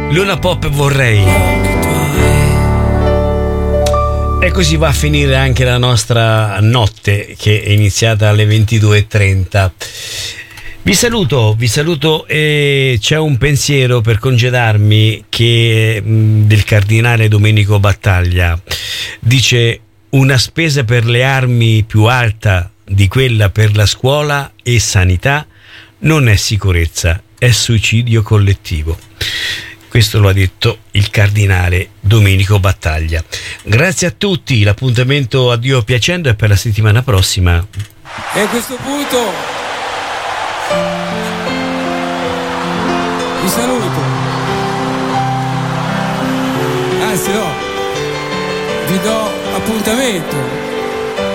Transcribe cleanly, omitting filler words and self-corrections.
Luna Pop vorrei. E così va a finire anche la nostra notte, che è iniziata alle 22:30. Vi saluto e c'è un pensiero per congedarmi che del cardinale Domenico Battaglia. Dice: una spesa per le armi più alta di quella per la scuola e sanità non è sicurezza, è suicidio collettivo. Questo lo ha detto il cardinale Domenico Battaglia. Grazie a tutti, l'appuntamento a Dio piacendo è per la settimana prossima. E a questo punto vi saluto, anzi no, vi do appuntamento